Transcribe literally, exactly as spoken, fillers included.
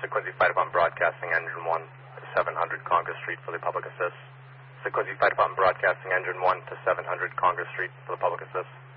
Sequency Fire Department Broadcasting, Engine one to seven hundred Congress Street for the public assist. Sequency Fire Department Broadcasting, Engine one to seven hundred Congress Street for the public assist.